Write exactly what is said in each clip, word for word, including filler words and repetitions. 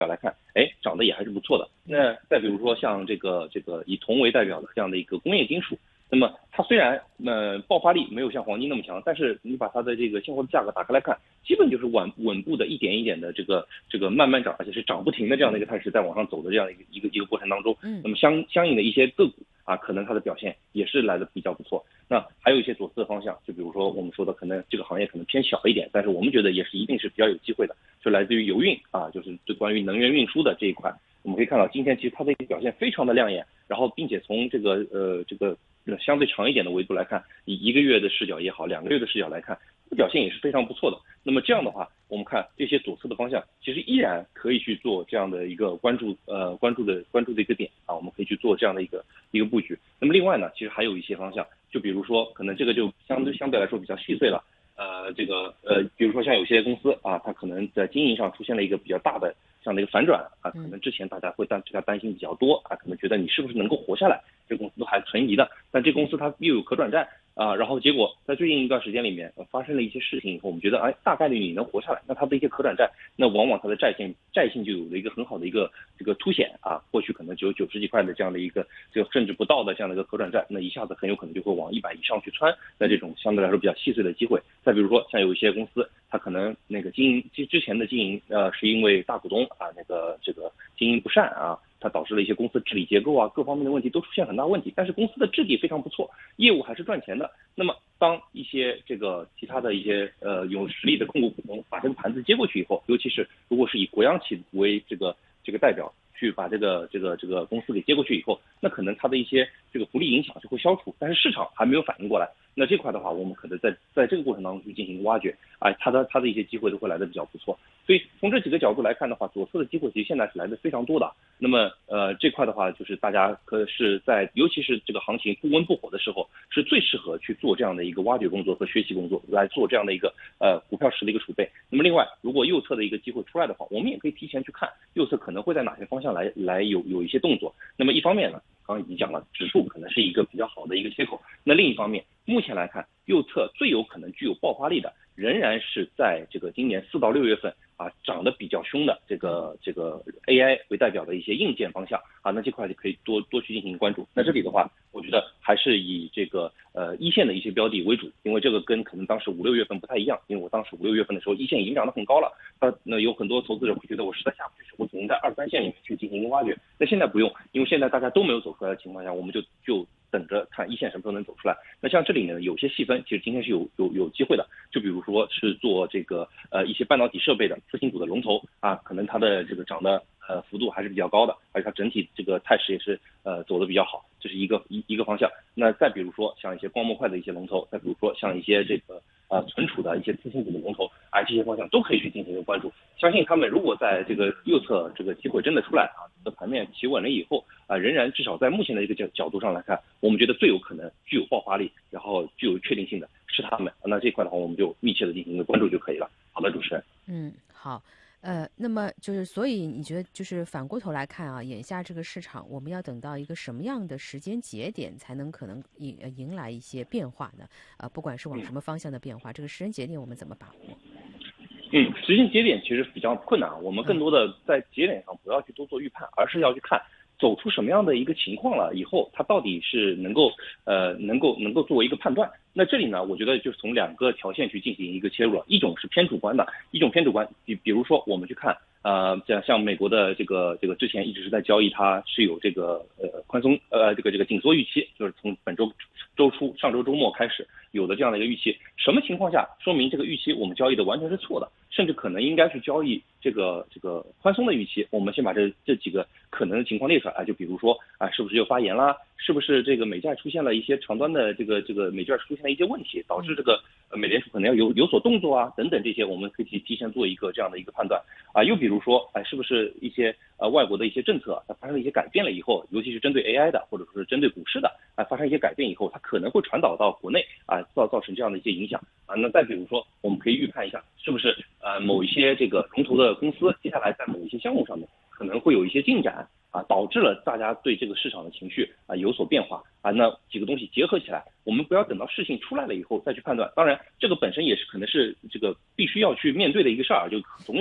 来看，哎，涨得也还是不错的。那再比如说像这个这个以铜为代表的这样的一个工业金属，那么它虽然呃爆发力没有像黄金那么强，但是你把它的这个现货的价格打开来看，基本就是稳稳步的一点一点的这个这个慢慢涨，而且是涨不停的这样的一个态势在往上走的这样一个一个一个过程当中，那么相相应的一些个股啊，可能它的表现也是来的比较不错。那还有一些左侧方向，就比如说我们说的可能这个行业可能偏小一点，但是我们觉得也是一定是比较有机会的，就来自于油运啊，就是对关于能源运输的这一块。我们可以看到今天其实它的一个表现非常的亮眼，然后并且从这个呃这个相对长一点的维度来看，以一个月的视角也好，两个月的视角来看，表现也是非常不错的。那么这样的话，我们看这些左侧的方向，其实依然可以去做这样的一个关注呃关注的关注的一个点啊，我们可以去做这样的一个一个布局。那么另外呢，其实还有一些方向，就比如说可能这个就相对相对来说比较细碎了。呃，这个呃，比如说像有些公司啊，它可能在经营上出现了一个比较大的这样的一个反转啊，可能之前大家会担对它担心比较多啊，可能觉得你是不是能够活下来，这个公司都还存疑的，但这公司它又有可转债啊，然后结果在最近一段时间里面、呃、发生了一些事情以后，我们觉得哎，大概率你能活下来，那它的一些可转债，那往往它的债性债性就有了一个很好的一个这个凸显啊，过去可能只有九十几块的这样的一个这个甚至不到的这样的一个可转债，那一下子很有可能就会往一百以上去穿，那这种相对来说比较细碎的机会。再比如说像有一些公司，它可能那个经营之之前的经营呃是因为大股东啊那个这个经营不善啊，它导致了一些公司治理结构啊各方面的问题都出现很大问题，但是公司的质地非常不错，业务还是赚钱的。那么当一些这个其他的一些呃有实力的控股股东把这个盘子接过去以后，尤其是如果是以国央企为这个这个代表去把这个这个这个公司给接过去以后，那可能它的一些这个不利影响就会消除，但是市场还没有反应过来。那这块的话，我们可能在在这个过程当中去进行挖掘，啊，它的它的一些机会都会来的比较不错。所以从这几个角度来看的话，左侧的机会其实现在是来的非常多的。那么呃这块的话，就是大家可是在尤其是这个行情不温不火的时候，是最适合去做这样的一个挖掘工作和学习工作，来做这样的一个呃股票池的一个储备。那么另外，如果右侧的一个机会出来的话，我们也可以提前去看右侧可能会在哪些方向来来有有一些动作。那么一方面呢，刚刚已经讲了，指数可能是一个比较好的一个切口。那另一方面，目前来看，右侧最有可能具有爆发力的，仍然是在这个今年四到六月份啊涨得比较凶的这个这个 A I 为代表的一些硬件方向啊，那这块就可以多多去进行关注。那这里的话，我觉得还是以这个呃一线的一些标的为主，因为这个跟可能当时五六月份不太一样，因为我当时五六月份的时候一线已经涨得很高了，那那有很多投资者会觉得我实在下不去，我只能在二三线里面去进行挖掘。那现在不用，因为现在大家都没有走出来的情况下，我们就就等着看一线什么时候能走出来。那像这里呢，有些细分其实今天是有有有机会的，就比如说是做这个呃一些半导体设备的次新股的龙头啊，可能它的这个涨的呃幅度还是比较高的，而且它整体这个态势也是呃走的比较好，这是一个一一个方向。那再比如说像一些光模块的一些龙头，再比如说像一些这个呃存储的一些次新股的龙头，啊这些方向都可以去进行一个关注。相信他们如果在这个右侧这个机会真的出来啊，的盘面企稳了以后啊，仍然至少在目前的一个角角度上来看，我们觉得最有可能具有爆发力，然后具有确定性的是他们。那这块的话，我们就密切的进行一个关注就可以了。好的，主持人。 嗯，好。呃，那么就是，所以你觉得就是反过头来看啊，眼下这个市场，我们要等到一个什么样的时间节点，才能可能迎迎来一些变化呢？啊、呃，不管是往什么方向的变化，这个时间节点我们怎么把握？ 嗯，时间节点其实比较困难，我们更多的在节点上不要去多做预判，而是要去看走出什么样的一个情况了以后，它到底是能够呃能够能够作为一个判断。那这里呢，我觉得就是从两个条线去进行一个切入了，一种是偏主观的，一种偏主观，比比如说我们去看呃像像美国的这个这个之前一直是在交易，它是有这个呃宽松呃这个这个紧缩预期，就是从本周周初上周周末开始有的这样的一个预期，什么情况下说明这个预期我们交易的完全是错的，甚至可能应该去交易这个这个宽松的预期。我们先把这这几个可能的情况列出来啊，就比如说啊，是不是又发言啦？是不是这个美债出现了一些长端的这个这个美债出现了一些问题，导致这个呃美联储可能要有有所动作啊，等等这些，我们可以提提前做一个这样的一个判断啊。又比如说，哎，是不是一些呃外国的一些政策它发生了一些改变了以后，尤其是针对 A I 的，或者说是针对股市的啊，发生一些改变以后，它可能会传导到国内啊，造造成这样的一些影响啊。那再比如说，我们可以预判一下，是不是呃某一些这个龙头的公司接下来在某一些项目上面可能会有一些进展啊，导致了大家对这个市场的情绪啊有所变化啊。那几个东西结合起来，我们不要等到事情出来了以后再去判断。当然，这个本身也是可能是这个必须要去面对的一个事儿，就总有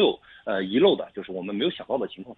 呃遗漏的，就是我们没有想到的情况